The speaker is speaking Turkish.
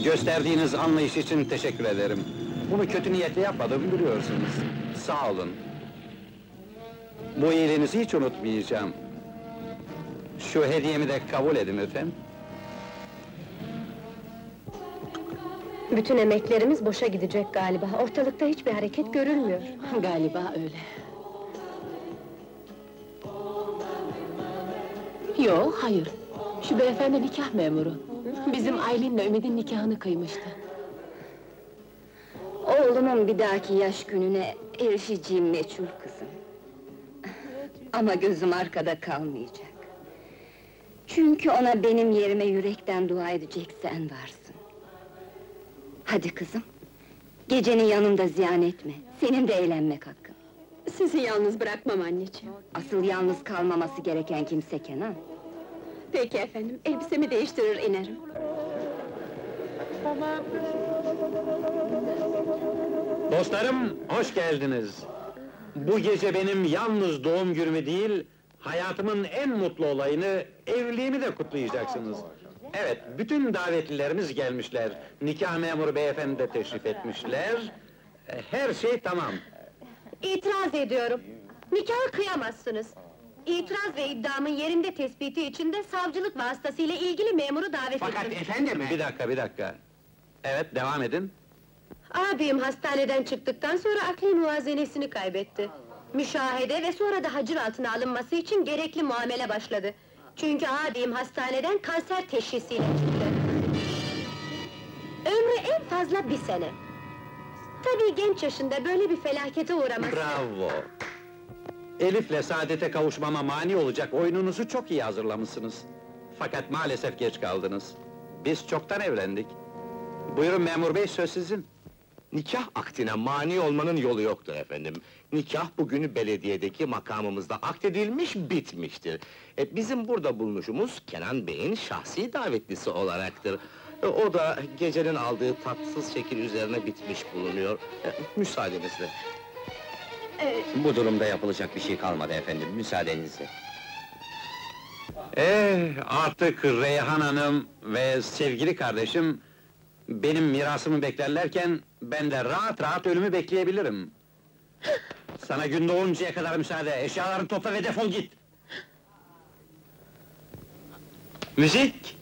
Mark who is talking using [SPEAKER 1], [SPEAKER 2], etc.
[SPEAKER 1] Gösterdiğiniz anlayış için teşekkür ederim. Bunu kötü niyetle yapmadım biliyorsunuz. Sağ olun. Bu iyiliğinizi hiç unutmayacağım. Şu hediyemi de kabul edin efendim.
[SPEAKER 2] Bütün emeklerimiz boşa gidecek galiba. Ortalıkta hiçbir hareket görülmüyor.
[SPEAKER 3] Galiba öyle. Yok, hayır. Şu beyefendi nikah memuru. Bizim Aylin'le Ümit'in nikahını kıymıştı.
[SPEAKER 4] Oğlumun bir dahaki yaş gününe erişeceğim meçhul kızım. Ama gözüm arkada kalmayacak. Çünkü ona benim yerime yürekten dua edecek sen varsın. Hadi kızım, geceni yanımda ziyan etme, senin de eğlenmek hakkın.
[SPEAKER 2] Sizi yalnız bırakmam anneciğim.
[SPEAKER 4] Asıl yalnız kalmaması gereken kimse Kenan.
[SPEAKER 2] Peki efendim, elbisemi değiştirir inerim.
[SPEAKER 1] Dostlarım, hoş geldiniz. Bu gece benim yalnız doğum günümü değil, hayatımın en mutlu olayını, evliliğimi de kutlayacaksınız. Evet, bütün davetlilerimiz gelmişler. Nikah memuru beyefendi de teşrif etmişler. Her şey tamam.
[SPEAKER 2] İtiraz ediyorum. Nikahı kıyamazsınız. İtiraz ve iddiamın yerinde tespiti için de savcılık vasıtasıyla ilgili memuru davet
[SPEAKER 5] Fakat
[SPEAKER 2] ettim.
[SPEAKER 5] efendim...
[SPEAKER 1] Bir dakika. Evet, devam edin.
[SPEAKER 2] Abim hastaneden çıktıktan sonra akli muvazenesini kaybetti. Müşahede ve sonra da hacir altına alınması için gerekli muamele başladı. Çünkü abim hastaneden kanser teşhisiyle çıktı. Ömrü en fazla 1 sene. Tabii genç yaşında böyle bir felakete uğraması...
[SPEAKER 1] Bravo! Elif'le saadete kavuşmama mani olacak oyununuzu çok iyi hazırlamışsınız. Fakat maalesef geç kaldınız. Biz çoktan evlendik. Buyurun memur bey, söz sizin.
[SPEAKER 5] Nikah akdine mani olmanın yolu yoktur efendim. Nikah bugünü belediyedeki makamımızda akdedilmiş, bitmiştir. Bizim burada bulunuşumuz Kenan Bey'in şahsi davetlisi olaraktır. O da gecenin aldığı tatsız şekil üzerine bitmiş bulunuyor. Müsaadenizle.
[SPEAKER 6] Bu durumda yapılacak bir şey kalmadı efendim, müsaadenizle.
[SPEAKER 1] Artık Reyhan Hanım ve sevgili kardeşim... benim mirasımı beklerlerken, ben de rahat rahat ölümü bekleyebilirim. Sana gün doğuncaya kadar müsaade, eşyalarını topla ve defol git! Müzik!